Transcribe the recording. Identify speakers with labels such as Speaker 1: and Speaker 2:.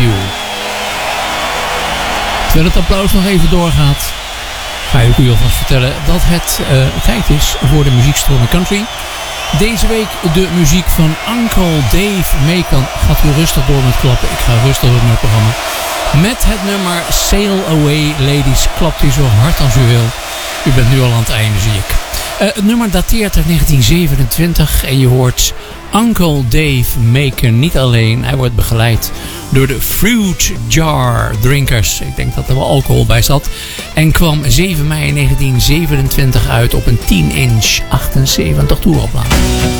Speaker 1: You. Terwijl het applaus nog even doorgaat, ga ik u alvast vertellen dat het tijd is voor de muziekstroom country. Deze week de muziek van Uncle Dave Macon. Gaat u rustig door met klappen. Ik ga rustig door met het programma. Met het nummer Sail Away Ladies. Klapt u zo hard als u wil. U bent nu al aan het einde, zie ik. Het nummer dateert uit 1927 en je hoort Uncle Dave Macon niet alleen. Hij wordt begeleid door de Fruit Jar Drinkers. Ik denk dat er wel alcohol bij zat. En kwam 7 mei 1927 uit op een 10-inch 78 toeroplade.